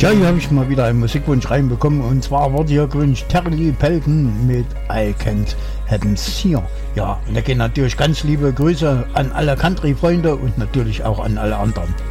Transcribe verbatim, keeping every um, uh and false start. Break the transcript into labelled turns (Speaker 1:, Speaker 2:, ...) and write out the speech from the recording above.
Speaker 1: Tja, hier habe ich mal wieder einen Musikwunsch reinbekommen, und zwar wurde hier gewünscht Terry Pelton mit I Can't Haven's Here. Ja, und da gehen natürlich ganz liebe Grüße an alle Country-Freunde und natürlich auch an alle anderen.